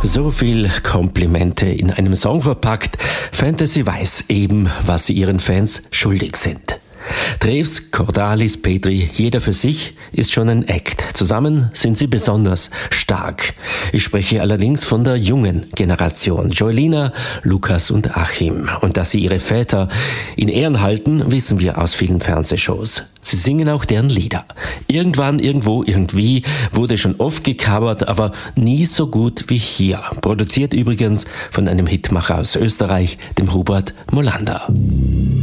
So viel Komplimente in einem Song verpackt. Fantasy weiß eben, was sie ihren Fans schuldig sind. Treves, Cordalis, Petri, jeder für sich ist schon ein Act. Zusammen sind sie besonders stark. Ich spreche allerdings von der jungen Generation. Joelina, Lukas und Achim. Und dass sie ihre Väter in Ehren halten, wissen wir aus vielen Fernsehshows. Sie singen auch deren Lieder. Irgendwann, irgendwo, irgendwie wurde schon oft gecovert, aber nie so gut wie hier. Produziert übrigens von einem Hitmacher aus Österreich, dem Hubert Molander.